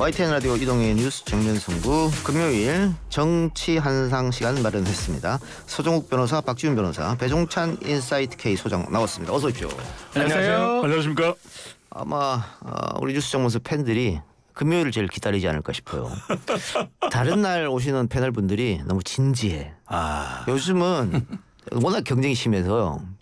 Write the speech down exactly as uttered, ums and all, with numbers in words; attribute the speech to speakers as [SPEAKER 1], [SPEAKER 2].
[SPEAKER 1] 와이티엔 라디오 이동의 뉴스 정면승부 금요일 정치 한상 시간 마련했습니다. 서정욱 변호사, 박지훈 변호사, 배종찬 인사이트 K 소장 나왔습니다. 어서 오십시오.
[SPEAKER 2] 안녕하세요. 안녕하십니까.
[SPEAKER 1] 아마 우리 뉴스 정문서 팬들이 금요일을 제일 기다리지 않을까 싶어요. 다른 날 오시는 패널 분들이 너무 진지해.
[SPEAKER 2] 아.
[SPEAKER 1] 요즘은 워낙 경쟁이 심해서요.